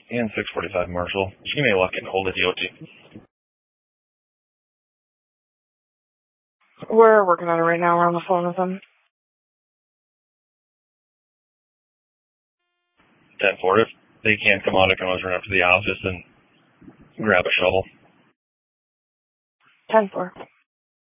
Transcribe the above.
And 645 Marshall. Just give me a look and hold the DOT. We're working on it right now. We're on the phone with them. 10-4. If they can't come out, I can always run up to the office and grab a shovel. 10-4.